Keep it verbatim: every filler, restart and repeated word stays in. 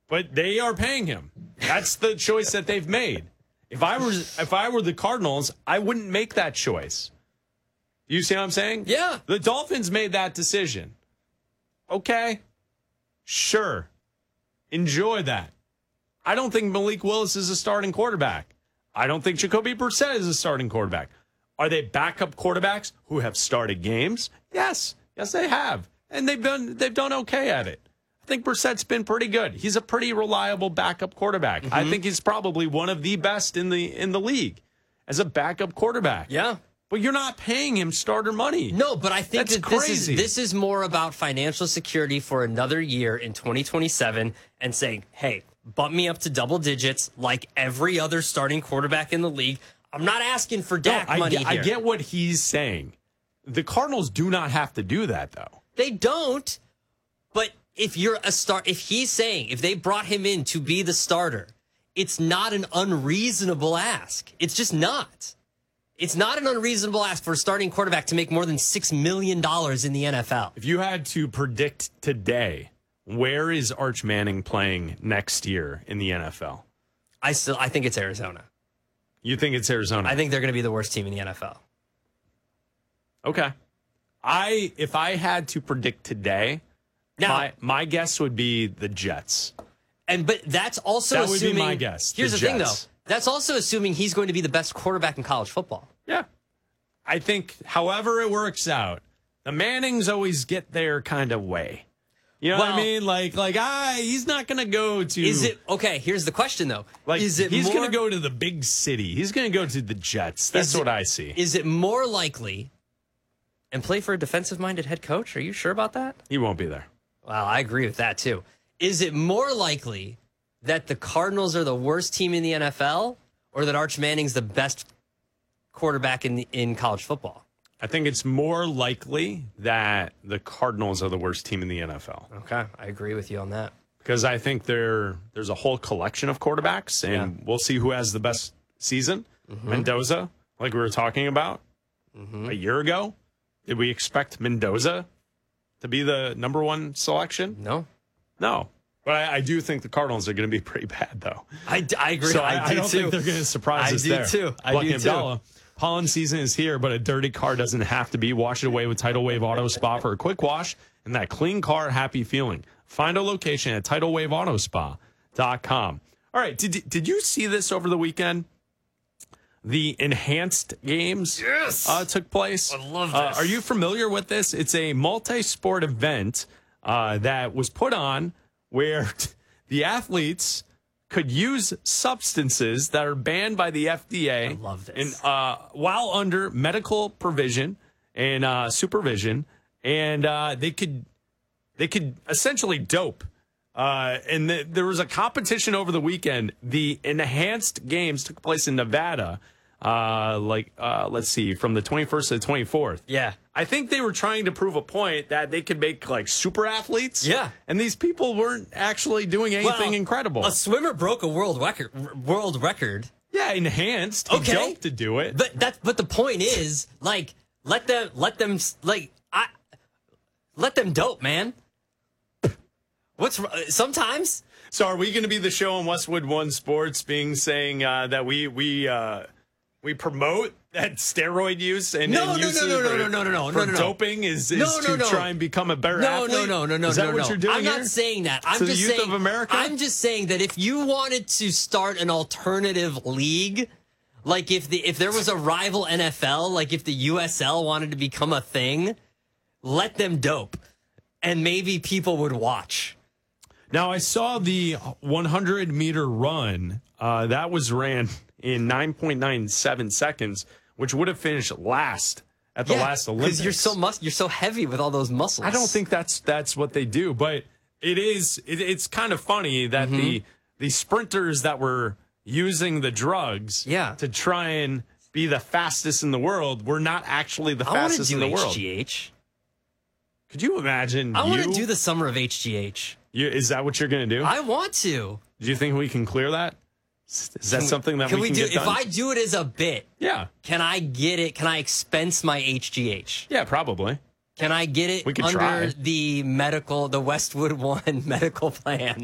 but they are paying him. That's the choice that they've made. If I were if I were the Cardinals, I wouldn't make that choice. You see what I'm saying? Yeah. The Dolphins made that decision. Okay. Sure. Enjoy that. I don't think Malik Willis is a starting quarterback. I don't think Jacoby Brissett is a starting quarterback. Are they backup quarterbacks who have started games? Yes. Yes, they have. And they've been they've done okay at it. I think Brissett's been pretty good. He's a pretty reliable backup quarterback. Mm-hmm. I think he's probably one of the best in the in the league as a backup quarterback. Yeah. But you're not paying him starter money. No, but I think That's that this crazy. is this is more about financial security for another year in twenty twenty-seven and saying, hey, bump me up to double digits like every other starting quarterback in the league. I'm not asking for Dak no, I money get, here. I get what he's saying. The Cardinals do not have to do that, though. They don't. But if you're a star, if he's saying, if they brought him in to be the starter, it's not an unreasonable ask. It's just not. It's not an unreasonable ask for a starting quarterback to make more than six million dollars in the N F L. If you had to predict today, where is Arch Manning playing next year in the N F L? I still, I think it's Arizona. You think it's Arizona? I think they're going to be the worst team in the N F L. Okay. I if I had to predict today, now, my my guess would be the Jets. And but that's also that would assuming, be my guess. Here's the, the thing, though. Jets. That's also assuming he's going to be the best quarterback in college football. Yeah. I think however it works out, the Mannings always get their kind of way. You know well, what I mean? Like, like, ah, he's not going to go to. Is it okay? Here's the question, though. Like, is it he's more, going to go to the big city? He's going to go to the Jets. That's it, what I see. Is it more likely and play for a defensive-minded head coach? Are you sure about that? He won't be there. Well, I agree with that too. Is it more likely that the Cardinals are the worst team in the N F L, or that Arch Manning's the best quarterback in the, in college football? I think it's more likely that the Cardinals are the worst team in the N F L. Okay, I agree with you on that. Because I think there there's a whole collection of quarterbacks, and yeah. we'll see who has the best season. Mm-hmm. Mendoza, like we were talking about mm-hmm. a year ago. Did we expect Mendoza to be the number one selection? No. No. But I, I do think the Cardinals are going to be pretty bad, though. I, I agree. So I, I, do I don't too. think they're going to surprise I us do there. Too. I Lucky do Abdallah. too. Pollen season is here, but a dirty car doesn't have to be. Wash it away with Tidal Wave Auto Spa for a quick wash and that clean car happy feeling. Find a location at tidal wave auto spa dot com. All right, did, did you see this over the weekend? The enhanced games yes. uh, took place. I love this. Uh, are you familiar with this? It's a multi-sport event uh, that was put on where the athletes could use substances that are banned by the F D A. I love this. And, uh, while under medical provision and uh, supervision, and uh, they could they could essentially dope. Uh, and the, there was a competition over the weekend. The enhanced games took place in Nevada. Uh, like uh, let's see, from the twenty-first to the twenty-fourth. Yeah. I think they were trying to prove a point that they could make like super athletes. Yeah. And these people weren't actually doing anything well, incredible. A swimmer broke a world record. World record. Yeah, enhanced. He okay. joked to do it. But that. But the point is, like, let them, let them, like, I, let them dope, man. What's sometimes? So, are we going to be the show on Westwood One Sports, being saying uh, that we we uh, we promote that steroid use and, no, and no, use no, no, for, no, no, no, no, for no, no, no. doping is, is no, no, to no. try and become a better no, athlete? No, no, no, no, Is that no, what no. you're doing I'm here? not saying that. I'm to just the youth saying, of America? I'm just saying that if you wanted to start an alternative league, like if the if there was a rival N F L, like if the U S L wanted to become a thing, let them dope, and maybe people would watch. Now, I saw the one hundred meter run. Uh, that was ran in nine point nine seven seconds, which would have finished last at the yeah, last Olympics. Because you're so mus- you're so heavy with all those muscles. I don't think that's that's what they do, but it is. It, it's kind of funny that mm-hmm. the the sprinters that were using the drugs yeah. to try and be the fastest in the world were not actually the I fastest do in the H G H. world. H G H. Could you imagine? I you, want to do the summer of H G H. You, is that what you're going to do? I want to. Do you think we can clear that? Is that can, something that can we can we do? get done? If I do it as a bit, yeah. Can I get it? Can I expense my H G H? Yeah, probably. Can I get it we could under try. the medical, the Westwood One medical plan?